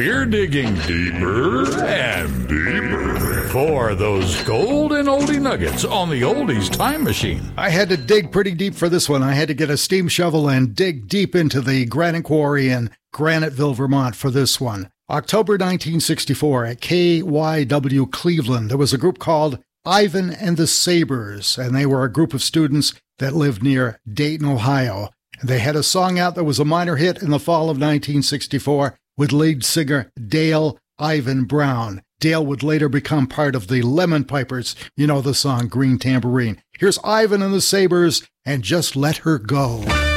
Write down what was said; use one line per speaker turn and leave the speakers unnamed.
We're digging deeper and deeper for those golden oldie nuggets on the Oldies Time Machine.
I had to dig pretty deep for this one. I had to get a steam shovel and dig deep into the granite quarry in Graniteville, Vermont for this one. October 1964 at KYW Cleveland, there was a group called Ivan and the Sabres, and they were a group of students that lived near Dayton, Ohio. They had a song out that was a minor hit in the fall of 1964 with lead singer Dale Ivan Brown. Dale would later become part of the Lemon Pipers. You know the song Green Tambourine. Here's Ivan and the Sabres and Just Let Her Go.